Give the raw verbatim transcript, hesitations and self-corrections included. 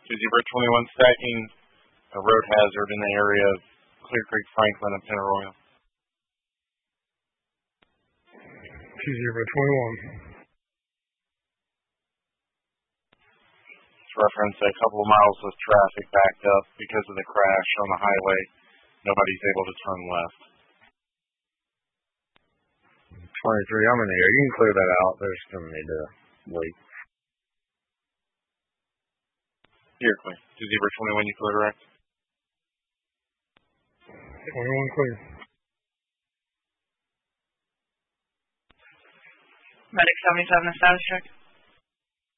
two zero twenty-one stacking, a road hazard in the area of Clear Creek, Franklin, and Pennyroyal. two zero twenty-one. It's referenced a couple of miles of traffic backed up because of the crash on the highway. Nobody's able to turn left. twenty-three, I'm in the air. You can clear that out. There's going to need to wait. Here, clear. two zero twenty-one, you clear direct? twenty-one clear. Medic seventy-seven, a status check.